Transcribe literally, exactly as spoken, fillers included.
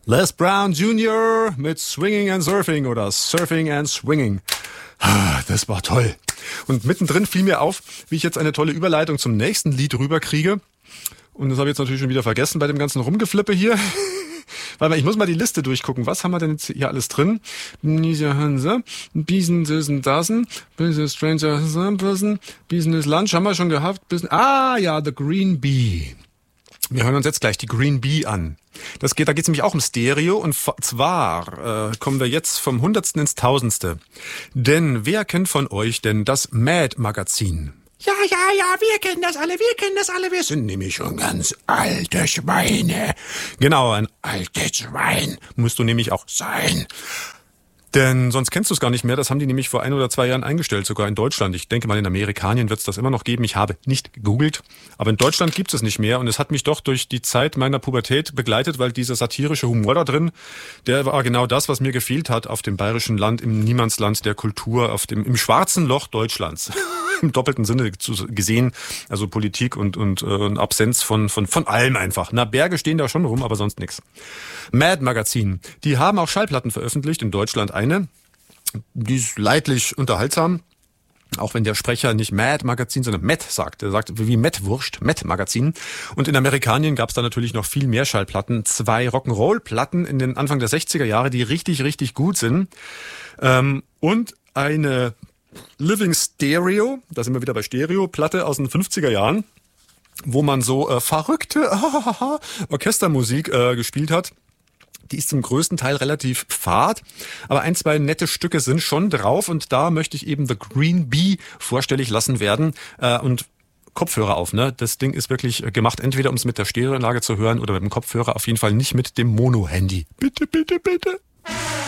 Les Brown Junior mit Swinging and Surfing oder Surfing and Swinging. Das war toll. Und mittendrin fiel mir auf, wie ich jetzt eine tolle Überleitung zum nächsten Lied rüberkriege. Und das habe ich jetzt natürlich schon wieder vergessen bei dem ganzen Rumgeflippe hier. Warte mal, ich muss mal die Liste durchgucken. Was haben wir denn jetzt hier alles drin? Business Dassen, Business Stranger Person, Business Lunch haben wir schon gehabt. Business, ah ja, The Green Bee. Wir hören uns jetzt gleich die Green Bee an. Das geht, da geht es nämlich auch um Stereo und zwar äh, kommen wir jetzt vom Hundertsten ins Tausendste. Denn wer kennt von euch denn das Mad-Magazin? Ja, ja, ja, wir kennen das alle, wir kennen das alle, wir sind nämlich schon ganz alte Schweine. Genau, ein altes Schwein musst du nämlich auch sein. Denn sonst kennst du es gar nicht mehr. Das haben die nämlich vor ein oder zwei Jahren eingestellt, sogar in Deutschland. Ich denke mal, in Amerikanien wird es das immer noch geben. Ich habe nicht gegoogelt. Aber in Deutschland gibt es nicht mehr. Und es hat mich doch durch die Zeit meiner Pubertät begleitet, weil dieser satirische Humor da drin, der war genau das, was mir gefehlt hat auf dem bayerischen Land, im Niemandsland der Kultur, auf dem, im schwarzen Loch Deutschlands. Im doppelten Sinne gesehen. Also Politik und, und, und Absenz von, von, von allem einfach. Na, Berge stehen da schon rum, aber sonst nix. Mad-Magazin. Die haben auch Schallplatten veröffentlicht, in Deutschland eine. Die ist leidlich unterhaltsam. Auch wenn der Sprecher nicht Mad-Magazin, sondern Met sagt. Er sagt wie Met-Wurst, Met-Magazin. Und in Amerikanien gab es da natürlich noch viel mehr Schallplatten. Zwei Rock'n'Roll-Platten in den Anfang der sechziger Jahre, die richtig, richtig gut sind. Ähm, und eine Living Stereo, da sind wir wieder bei Stereo-Platte aus den fünfziger Jahren, wo man so äh, verrückte Orchestermusik äh, gespielt hat. Die ist zum größten Teil relativ fad, aber ein, zwei nette Stücke sind schon drauf und da möchte ich eben The Green Bee vorstellig lassen werden äh, und Kopfhörer auf, ne? Das Ding ist wirklich gemacht, entweder um es mit der Stereoanlage zu hören oder mit dem Kopfhörer, auf jeden Fall nicht mit dem Mono-Handy. Bitte, bitte, bitte.